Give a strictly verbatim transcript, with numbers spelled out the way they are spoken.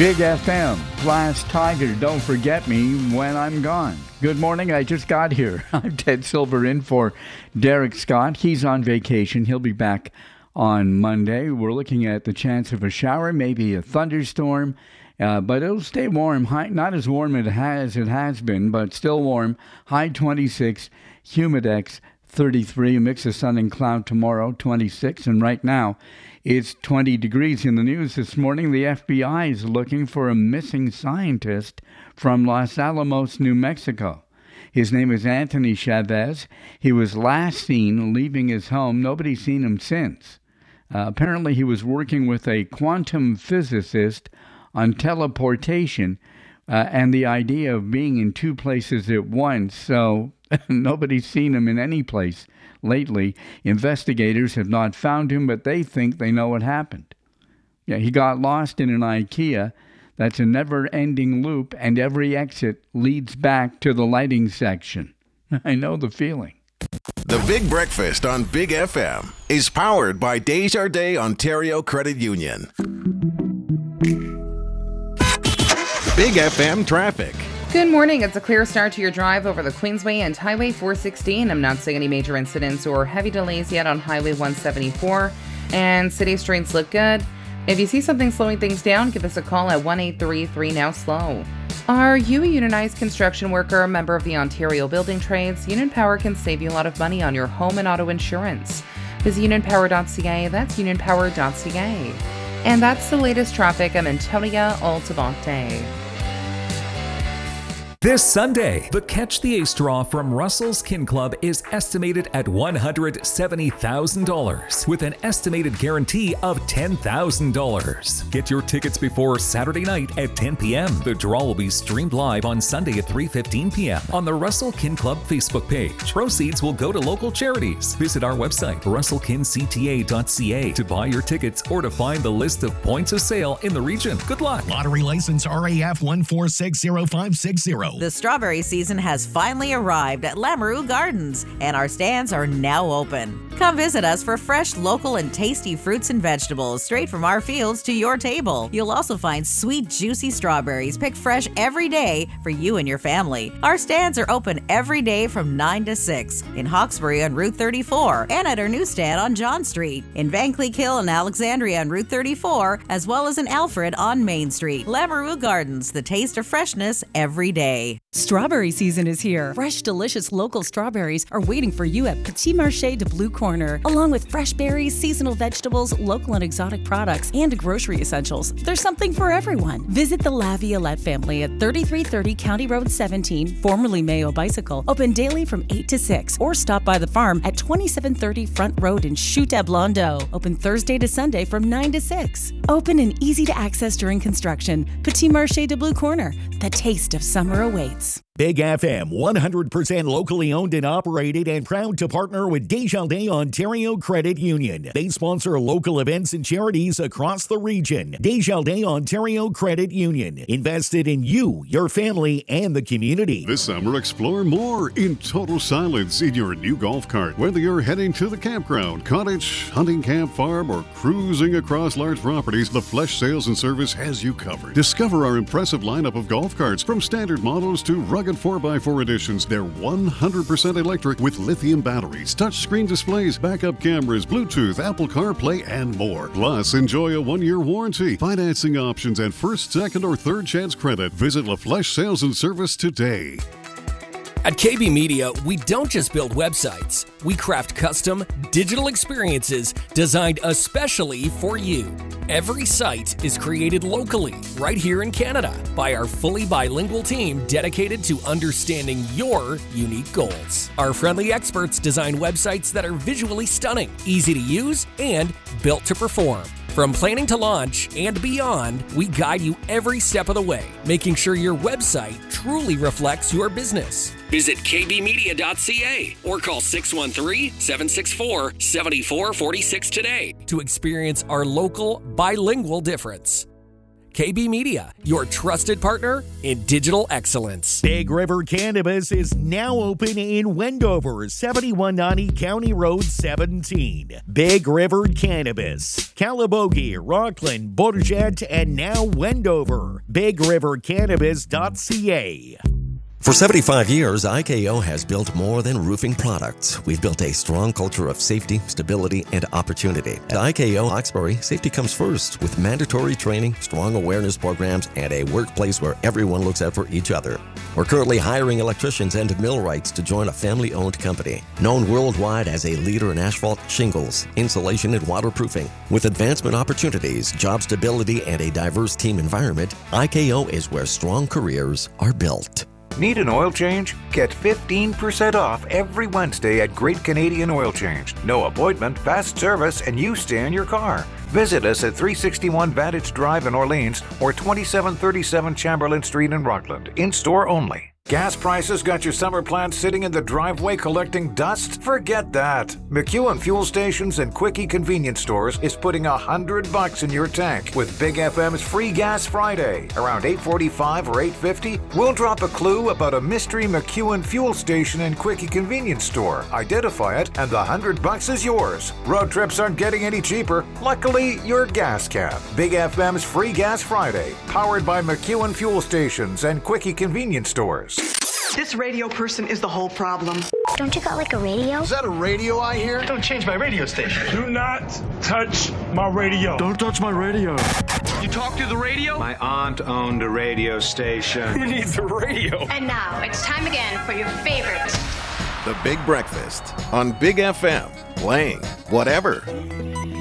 Big F M, Glass Tiger, Don't Forget Me When I'm Gone. Good morning, I just got here. I'm Ted Silver in for Derek Scott. He's on vacation. He'll be back on Monday. We're looking at the chance of a shower, maybe a thunderstorm, uh, but it'll stay warm. High, not as warm as it has, it has been, but still warm. High twenty-six, humidex thirty-three, a mix of sun and cloud tomorrow, twenty-six, and right now it's twenty degrees. In the news this morning, the F B I is looking for a missing scientist from Los Alamos, New Mexico. His name is Anthony Chavez. He was last seen leaving his home. Nobody's seen him since. Uh, apparently, he was working with a quantum physicist on teleportation uh, and the idea of being in two places at once. So nobody's seen him in any place lately. Investigators have not found him, but they think they know what happened. Yeah, he got lost in an IKEA. That's a never-ending loop, and every exit leads back to the lighting section. I know the feeling. The Big Breakfast on Big F M is powered by Desjardins Ontario Credit Union. Big F M traffic. Good morning. It's a clear start to your drive over the Queensway and Highway four sixteen. I'm not seeing any major incidents or heavy delays yet on Highway one seventy-four, and city streets look good. If you see something slowing things down, give us a call at one eight three three now slow. Are you a unionized construction worker, member of the Ontario Building Trades? Union Power can save you a lot of money on your home and auto insurance. Visit union power dot c a. That's union power dot c a. And that's the latest traffic. I'm Antonia Altamonte. This Sunday, the Catch the Ace draw from Russell's Kin Club is estimated at one hundred seventy thousand dollars with an estimated guarantee of ten thousand dollars. Get your tickets before Saturday night at ten p.m. The draw will be streamed live on Sunday at three fifteen p.m. on the Russell Kin Club Facebook page. Proceeds will go to local charities. Visit our website, russell kin c t a dot c a, to buy your tickets or to find the list of points of sale in the region. Good luck. Lottery license R A F one four six zero five six zero. The strawberry season has finally arrived at Lamoureux Gardens, and our stands are now open. Come visit us for fresh, local, and tasty fruits and vegetables straight from our fields to your table. You'll also find sweet, juicy strawberries picked fresh every day for you and your family. Our stands are open every day from nine to six in Hawkesbury on Route thirty-four and at our new stand on John Street, in Van Cleek Hill and Alexandria on Route thirty-four, as well as in Alfred on Main Street. Lamoureux Gardens, the taste of freshness every day. Strawberry season is here. Fresh, delicious local strawberries are waiting for you at Petit Marché de Blue Corner. Along with fresh berries, seasonal vegetables, local and exotic products, and grocery essentials, there's something for everyone. Visit the La Violette family at thirty-three thirty County Road seventeen, formerly Mayo Bicycle, open daily from eight to six, or stop by the farm at twenty-seven thirty Front Road in Chute-à-Blondeau, open Thursday to Sunday from nine to six. Open and easy to access during construction. Petit Marché de Blue Corner, the taste of summer awaits. Big F M, one hundred percent locally owned and operated, and proud to partner with Desjardins Ontario Credit Union. They sponsor local events and charities across the region. Desjardins Ontario Credit Union, invested in you, your family, and the community. This summer, explore more in total silence in your new golf cart. Whether you're heading to the campground, cottage, hunting camp, farm, or cruising across large properties, the Flesh Sales and Service has you covered. Discover our impressive lineup of golf carts, from standard models to rugged four by four editions. They're one hundred percent electric with lithium batteries, touchscreen displays, backup cameras, Bluetooth, Apple CarPlay, and more. Plus, enjoy a one-year warranty, financing options, and first, second, or third chance credit. Visit LaFleche Sales and Service today. At K B Media, we don't just build websites. We craft custom digital experiences designed especially for you. Every site is created locally, right here in Canada, by our fully bilingual team dedicated to understanding your unique goals. Our friendly experts design websites that are visually stunning, easy to use, and built to perform. From planning to launch and beyond, we guide you every step of the way, making sure your website truly reflects your business. Visit k b media dot c a or call six one three, seven six four, seven four four six today to experience our local bilingual difference. K B Media, your trusted partner in digital excellence. Big River Cannabis is now open in Wendover, seventy-one ninety County Road seventeen. Big River Cannabis, Calabogie, Rockland, Bourget, and now Wendover. big river cannabis dot c a. For seventy-five years, I K O has built more than roofing products. We've built a strong culture of safety, stability, and opportunity. At I K O Hawkesbury, safety comes first with mandatory training, strong awareness programs, and a workplace where everyone looks out for each other. We're currently hiring electricians and millwrights to join a family-owned company, known worldwide as a leader in asphalt, shingles, insulation, and waterproofing. With advancement opportunities, job stability, and a diverse team environment, I K O is where strong careers are built. Need an oil change? Get fifteen percent off every Wednesday at Great Canadian Oil Change. No appointment, fast service, and you stay in your car. Visit us at three sixty-one Vantage Drive in Orleans or twenty-seven thirty-seven Chamberlain Street in Rockland. In-store only. Gas prices got your summer plants sitting in the driveway collecting dust? Forget that. McEwen Fuel Stations and Quickie Convenience Stores is putting a hundred bucks in your tank with Big F M's Free Gas Friday. Around eight forty-five or eight fifty, we'll drop a clue about a mystery McEwen Fuel Station and Quickie Convenience Store. Identify it, and the hundred bucks is yours. Road trips aren't getting any cheaper. Luckily, you're gas cap. Big F M's Free Gas Friday, powered by McEwen Fuel Stations and Quickie Convenience Stores. This radio person is the whole problem. Don't you got like a radio? Is that a radio I hear? Don't change my radio station. Do not touch my radio. Don't touch my radio. You talk to the radio? My aunt owned a radio station. Who needs a radio? And now it's time again for your favorite. The Big Breakfast on Big F M. Playing whatever.